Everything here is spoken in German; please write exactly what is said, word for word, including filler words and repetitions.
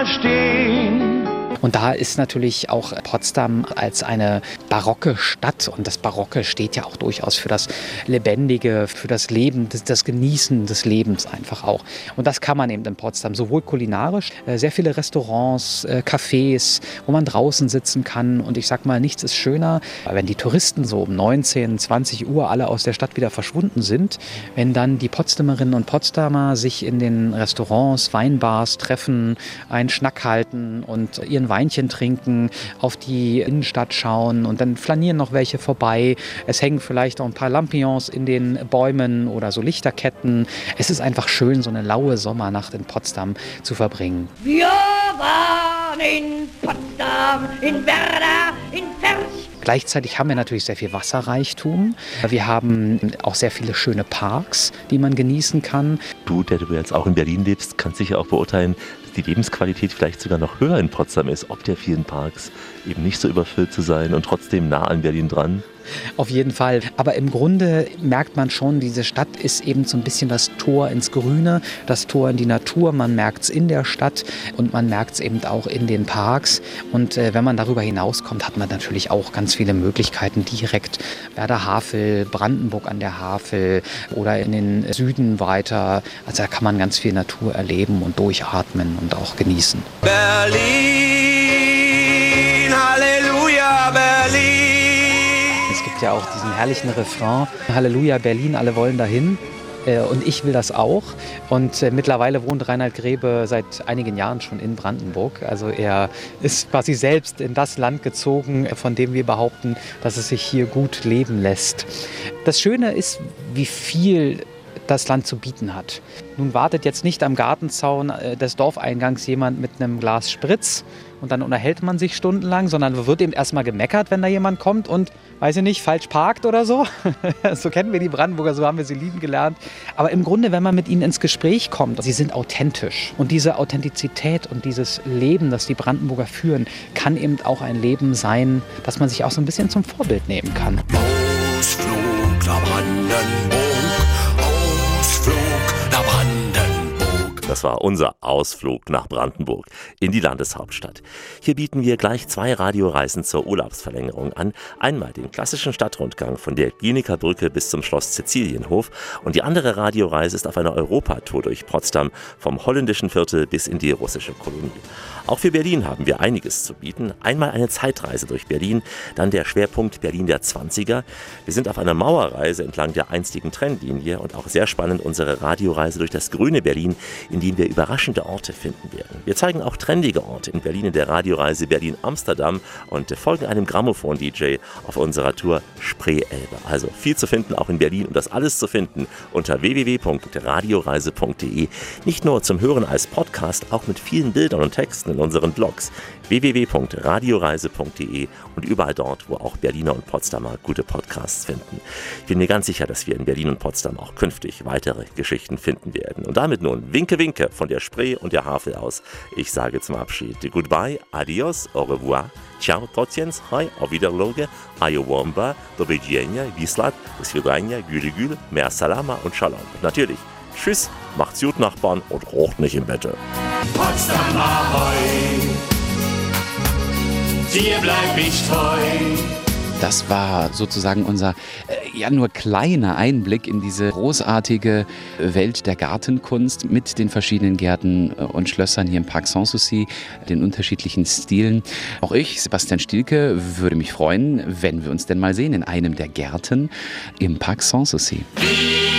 stehen. Und da ist natürlich auch Potsdam als eine barocke Stadt, und das Barocke steht ja auch durchaus für das Lebendige, für das Leben, das, das Genießen des Lebens einfach auch. Und das kann man eben in Potsdam, sowohl kulinarisch, äh, sehr viele Restaurants, äh, Cafés, wo man draußen sitzen kann. Und ich sag mal, nichts ist schöner, wenn die Touristen so um neunzehn, zwanzig Uhr alle aus der Stadt wieder verschwunden sind, wenn dann die Potsdamerinnen und Potsdamer sich in den Restaurants, Weinbars treffen, einen Schnack halten und ihren Weinchen trinken, auf die Innenstadt schauen, und dann flanieren noch welche vorbei. Es hängen vielleicht auch ein paar Lampions in den Bäumen oder so Lichterketten. Es ist einfach schön, so eine laue Sommernacht in Potsdam zu verbringen. Wir waren in Potsdam, in Werder, in Ferch. Gleichzeitig haben wir natürlich sehr viel Wasserreichtum. Wir haben auch sehr viele schöne Parks, die man genießen kann. Du, der du jetzt auch in Berlin lebst, kannst sicher auch beurteilen, dass die Lebensqualität vielleicht sogar noch höher in Potsdam ist, ob der vielen Parks, eben nicht so überfüllt zu sein und trotzdem nah an Berlin dran. Auf jeden Fall. Aber im Grunde merkt man schon, diese Stadt ist eben so ein bisschen das Tor ins Grüne, das Tor in die Natur. Man merkt es in der Stadt und man merkt es eben auch in den Parks. Und äh, wenn man darüber hinauskommt, hat man natürlich auch ganz viele Möglichkeiten direkt. Werder Havel, Brandenburg an der Havel oder in den Süden weiter. Also da kann man ganz viel Natur erleben und durchatmen und auch genießen. Berlin, Halleluja, Berlin. Es gibt ja auch diesen herrlichen Refrain, Halleluja Berlin, alle wollen dahin. Und ich will das auch. Und mittlerweile wohnt Reinhard Grebe seit einigen Jahren schon in Brandenburg. Also er ist quasi selbst in das Land gezogen, von dem wir behaupten, dass es sich hier gut leben lässt. Das Schöne ist, wie viel das Land zu bieten hat. Nun wartet jetzt nicht am Gartenzaun des Dorfeingangs jemand mit einem Glas Spritz und dann unterhält man sich stundenlang, sondern wird eben erstmal gemeckert, wenn da jemand kommt und, weiß ich nicht, falsch parkt oder so. So kennen wir die Brandenburger, so haben wir sie lieben gelernt. Aber im Grunde, wenn man mit ihnen ins Gespräch kommt, sie sind authentisch. Und diese Authentizität und dieses Leben, das die Brandenburger führen, kann eben auch ein Leben sein, das man sich auch so ein bisschen zum Vorbild nehmen kann. Ausflug nach Brandenburg. Das war unser Ausflug nach Brandenburg in die Landeshauptstadt. Hier bieten wir gleich zwei Radioreisen zur Urlaubsverlängerung an. Einmal den klassischen Stadtrundgang von der Glienicke Brücke bis zum Schloss Cäcilienhof, und die andere Radioreise ist auf einer Europatour durch Potsdam vom holländischen Viertel bis in die russische Kolonie. Auch für Berlin haben wir einiges zu bieten. Einmal eine Zeitreise durch Berlin, dann der Schwerpunkt Berlin der zwanziger. Wir sind auf einer Mauerreise entlang der einstigen Trennlinie, und auch sehr spannend unsere Radioreise durch das grüne Berlin, in dem wir überraschende Orte finden werden. Wir zeigen auch trendige Orte in Berlin in der Radioreise Berlin-Amsterdam und folgen einem Grammophon-D J auf unserer Tour Spree-Elbe. Also viel zu finden auch in Berlin, und das alles zu finden unter w w w punkt radioreise punkt d e. Nicht nur zum Hören als Podcast, auch mit vielen Bildern und Texten in unseren Blogs w w w punkt radioreise punkt d e und überall dort, wo auch Berliner und Potsdamer gute Podcasts finden. Ich bin mir ganz sicher, dass wir in Berlin und Potsdam auch künftig weitere Geschichten finden werden. Und damit nun Winke, Winke von der Spree und der Havel aus. Ich sage zum Abschied Goodbye, adios, au revoir, ciao, tociens, hi, auf Wiederloge, ayowomba, do widzenia, wislat, do svidania, gül gül, mer salama und shalom. Und natürlich, tschüss, macht's gut, Nachbarn, und rocht nicht im Bette. Potsdam Ahoi, dir bleib ich treu. Das war sozusagen unser äh, ja nur kleiner Einblick in diese großartige Welt der Gartenkunst mit den verschiedenen Gärten und Schlössern hier im Park Sanssouci, den unterschiedlichen Stilen. Auch ich, Sebastian Stielke, würde mich freuen, wenn wir uns denn mal sehen in einem der Gärten im Park Sanssouci.